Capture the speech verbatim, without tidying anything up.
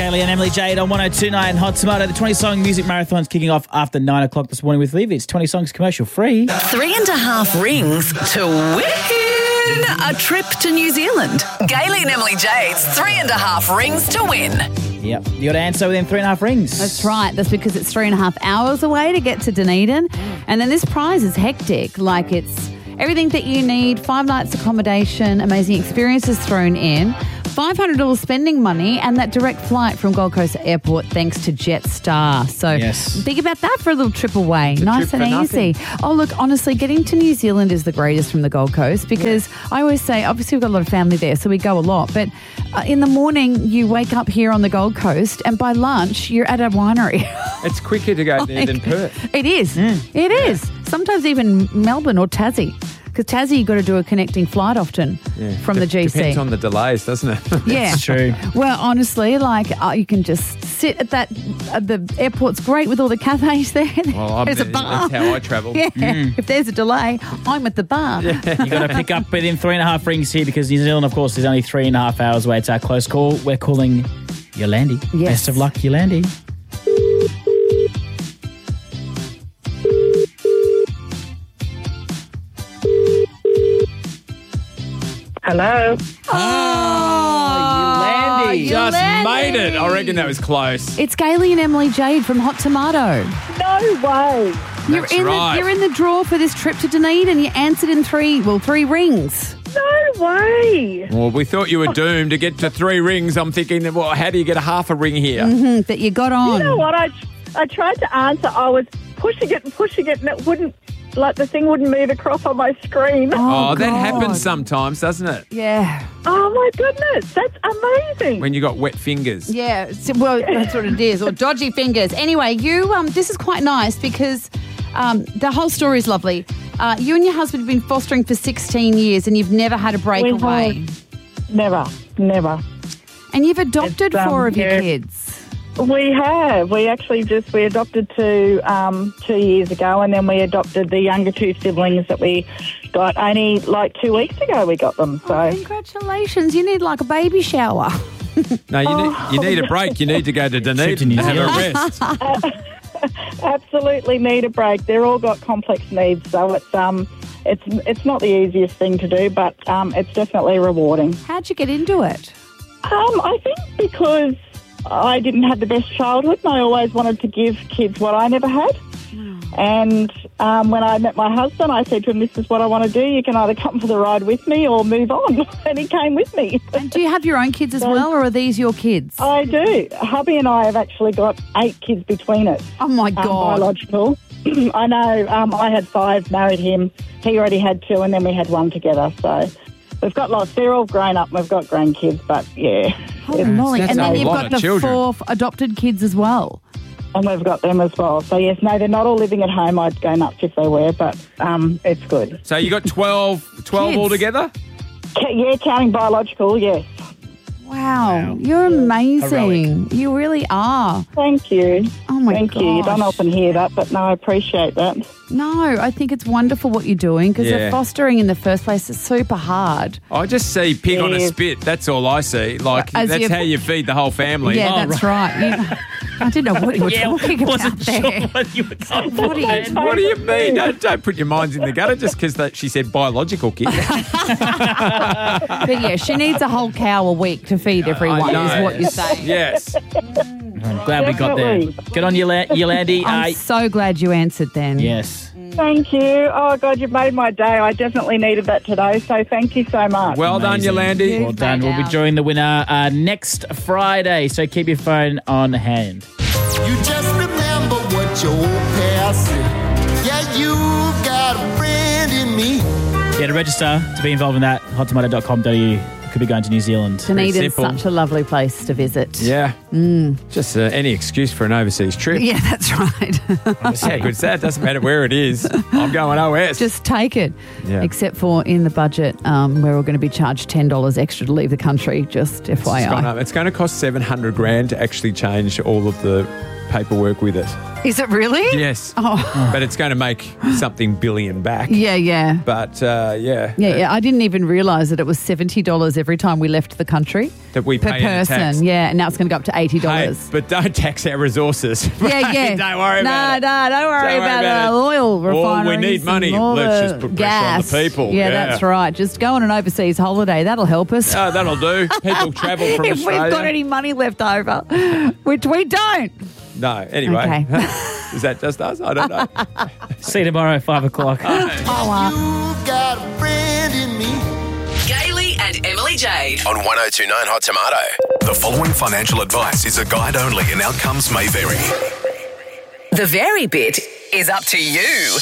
Kaylee and Emily Jade on one oh two point nine Hot Tomato. The twenty-song music marathon's kicking off after nine o'clock this morning with Levi. It's twenty songs commercial free. Three and a half rings to win a trip to New Zealand. Kaylee and Emily Jade's three and a half rings to win. Yep, you got to answer within three and a half rings. That's right. That's because it's three and a half hours away to get to Dunedin. And then this prize is hectic. Like it's everything that you need, five nights accommodation, amazing experiences thrown in, five hundred dollars spending money, and that direct flight from Gold Coast Airport thanks to Jetstar. So Yes. think about that for a little trip away. Nice trip and for easy. Oh, look, honestly, getting to New Zealand is the greatest from the Gold Coast because I always say, obviously we've got a lot of family there, so we go a lot. But uh, in the morning, you wake up here on the Gold Coast and by lunch, you're at a winery. It's quicker to go there than Perth. It is. It is. Sometimes even Melbourne or Tassie. Because Tassie, you've got to do a connecting flight often Yeah. from the G C. Depends on the delays, doesn't it? Yeah. It's true. Well, honestly, like uh, you can just sit at that. Uh, the airport's great with all the cafes there. Well, I'm, there's a bar. that's how I travel. Yeah. If there's a delay, I'm at the bar. You got to pick up within three and a half rings here because New Zealand, of course, is only three and a half hours away. It's our close call. We're calling Yolandi. Yes. Best of luck, Yolandi. Hello. Oh, Yolandi. Just Yolandi. made it. I reckon that was close. It's Kaylee and Emily Jade from Hot Tomato. No way. You're That's in right. the you're in the draw for this trip to Dunedin. You answered in three, well, three rings. No way. Well, we thought you were doomed to get to three rings. I'm thinking, well, how do you get a half a ring here? Hmm, that you got on. You know what? I, I tried to answer. I was pushing it and pushing it, and it wouldn't, like the thing wouldn't move across on my screen. Oh, Oh, that God. happens sometimes, doesn't it? Yeah. my goodness. That's amazing. When you got wet fingers. Yeah, so- well, that's what it is, or dodgy fingers. Anyway, you, um, this is quite nice because um, the whole story is lovely. Uh, you and your husband have been fostering for sixteen years and you've never had a We breakaway. have- Never, never. And you've adopted It's, um, four of your yeah. kids. We have. We actually just, we adopted two um, two years ago, and then we adopted the younger two siblings that we got only like two weeks ago we got them. So. Oh, congratulations. You need like a baby shower. No, you, need, you need a break. You need to go to Dunedin to New and have a Zealand. rest. Absolutely need a break. They're all got complex needs, so it's um, it's it's not the easiest thing to do, but um, it's definitely rewarding. How'd you get into it? Um, I think because I didn't have the best childhood, and I always wanted to give kids what I never had. And um, when I met my husband, I said to him, "This is what I want to do. You can either come for the ride with me or move on." And he came with me. And do you have your own kids as well, or are these your kids? I do. Hubby and I have actually got eight kids between us. Oh, my Um, God. biological. I know. Um, I had five, married him. He already had two, and then we had one together. So we've got lots. They're all grown up. And we've got grandkids, but yeah, Holy moly. that's And a then you've lot got of the children. four f- adopted kids as well. and we've got them as well. So yes, no, they're not all living at home. I'd go nuts if they were, but um, it's good. So you got twelve, twelve Kids. altogether? Ca- Yeah, counting biological. Yes. Wow. Wow. You're amazing. You really are. Thank you. Oh, my Thank you. You don't gosh. often hear that, but no, I appreciate that. No, I think it's wonderful what you're doing because Yeah. fostering in the first place is super hard. I just see pig on a Yeah. spit. That's all I see. Like, As that's you- how you feed the whole family. Yeah, Oh, that's right. You- I didn't know what you were talking about wasn't there. sure what you were talking What are you about. What do you mean? Don't, don't put your minds in the gutter just because she said biological kid. But yeah, she needs a whole cow a week to feed everyone, I know. is what you're saying. Yes. I'm glad we got there. Definitely. Get on Yola- Yolandi. I'm Uh, so glad you answered then. yes. Thank you. Oh, God, you've made my day. I definitely needed that today, so thank you so much. Well done, Amazing. Yolandi. Well done. Find We'll be out. drawing the winner uh, next Friday, so keep your phone on hand. You just remember what your old past said. Yeah, you got a friend in me. Yeah, to register to be involved in that, hot tomato dot com dot a u. Could be going to New Zealand. Dunedin's simple. such a lovely place to visit. Yeah. Just uh, any excuse for an overseas trip. Yeah, that's right. How good's that? Doesn't matter where it is. I'm going O S. Just take it. Yeah. Except for in the budget, um, where we're going to be charged ten dollars extra to leave the country, just F Y It's gone I. up. It's going to cost seven hundred grand to actually change all of the paperwork with it. Is it really? Yes. Oh. But it's going to make something billion back. Yeah, yeah. But, uh, yeah. Yeah, yeah. I didn't even realise that it was seventy dollars every time we left the country. That we per pay in a person. tax. Yeah, and now it's going to go up to eighty Hey, dollars. but don't tax our resources. Yeah, yeah. Don't worry no, about it. No, don't worry Don't worry about, about uh, it. oil All we refineries. need money. and all Let's the just put pressure gas. on the people. Yeah, Yeah. that's right. Just go on an overseas holiday. That'll help us. Oh, that'll do. People travel from if Australia. we've got any money left over, which we don't. No, anyway. Okay. Is that just us? I don't know. See you tomorrow at five o'clock. Oh, uh, You got a friend in me. Gaily and Emily Jade. On one oh two point nine Hot Tomato. The following financial advice is a guide only and outcomes may vary. The very bit is up to you.